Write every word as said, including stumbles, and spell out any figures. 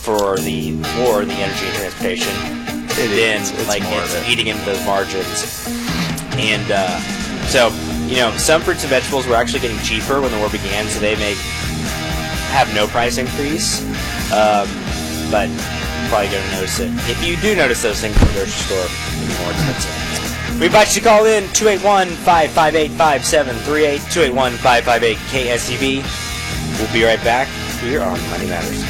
for the war, the energy and transportation, It then is. It's like more it's of it. eating into those margins. And uh, so, you know, some fruits and vegetables were actually getting cheaper when the war began, so they may have no price increase. Um, but you're probably going to notice it. If you do notice those things in the grocery store, it'll be more expensive. We invite you to call in two eight one, five five eight, five seven three eight, two eight one, five five eight, K S E B. We'll be right back here on Money Matters.